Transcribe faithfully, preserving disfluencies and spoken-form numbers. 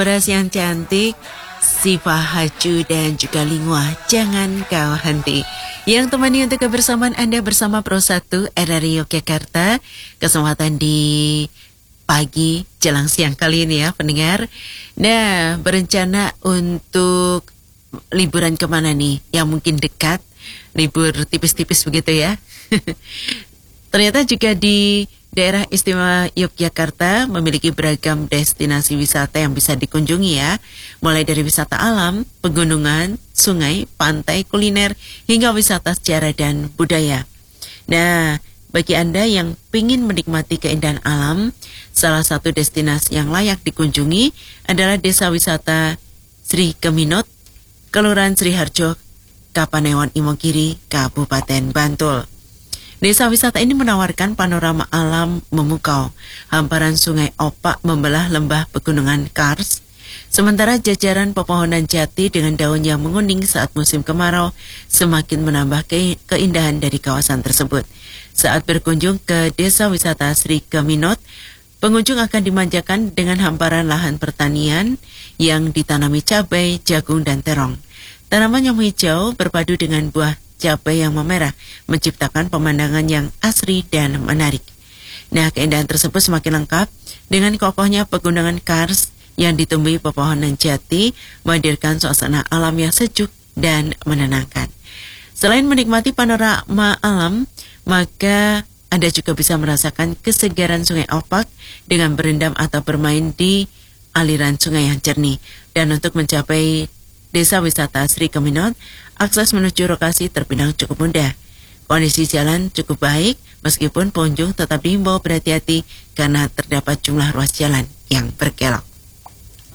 beras yang cantik, Siva Haju dan juga Lingua, jangan kau henti. Yang temani untuk kebersamaan Anda bersama Pro satu R R I Yogyakarta, kesempatan di pagi jelang siang kali ini ya pendengar. Nah, berencana untuk liburan kemana nih? Yang mungkin dekat, libur tipis-tipis begitu ya. Ternyata juga di daerah istimewa Yogyakarta memiliki beragam destinasi wisata yang bisa dikunjungi ya. Mulai dari wisata alam, pegunungan, sungai, pantai, kuliner, hingga wisata sejarah dan budaya. Nah, bagi Anda yang ingin menikmati keindahan alam, salah satu destinasi yang layak dikunjungi adalah Desa Wisata Sri Keminot, Kelurahan Sri Harjo, Kapanewon Imogiri, Kabupaten Bantul. Desa wisata ini menawarkan panorama alam memukau, hamparan sungai opak membelah lembah pegunungan Kars, sementara jajaran pepohonan jati dengan daun yang menguning saat musim kemarau semakin menambah ke- keindahan dari kawasan tersebut. Saat berkunjung ke Desa Wisata Sri Keminot, pengunjung akan dimanjakan dengan hamparan lahan pertanian yang ditanami cabai, jagung, dan terong. Tanaman yang hijau berpadu dengan buah cabai yang memerah, menciptakan pemandangan yang asri dan menarik. Nah, keindahan tersebut semakin lengkap dengan kokohnya pegunungan Kars yang ditumbuhi pepohonan jati, menghadirkan suasana alam yang sejuk dan menenangkan. Selain menikmati panorama alam, maka Anda juga bisa merasakan kesegaran sungai opak dengan berendam atau bermain di aliran sungai yang jernih. Dan untuk mencapai Desa Wisata Sri Keminot, akses menuju lokasi terbilang cukup mudah. Kondisi jalan cukup baik, meskipun pengunjung tetap diimbau berhati-hati karena terdapat jumlah ruas jalan yang berkelok.